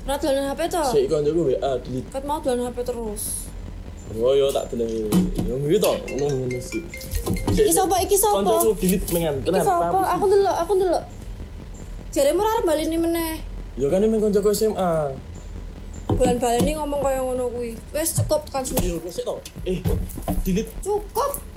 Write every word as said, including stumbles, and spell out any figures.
Ora dolan H P to? Sik koncoku W A delete. Kat mau dolan H P terus. Oh yo tak deleng. Yo ngene to, ngono sih. Iki sapa? Iki sapa? Koncoku delete mengan. Iki Kenapa? sapa? Aku ndelok, aku ndelok. Jaremu ora arep baleni meneh. Yo kan emang koncoku S M A. Bulan-baleni ngomong kaya ngono kuwi. Wis cukup tekan sini. Yo sik to. Eh, delete. Cukup.